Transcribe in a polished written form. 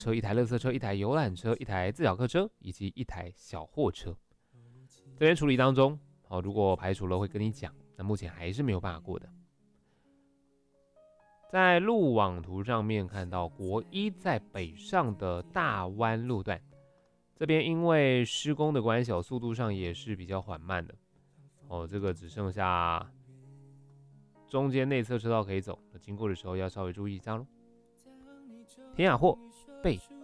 车、一台垃圾车、一台游览车、一台自小客车以及一台小货车。这边处理当中，如果排除了会跟你讲，那目前还是没有办法过的。在路网图上面看到国一在北上的大湾路段，这边因为施工的关系，速度上也是比较缓慢的。这个只剩下中间内侧车道可以走，经过的时候要稍微注意一下咯。田雅霍被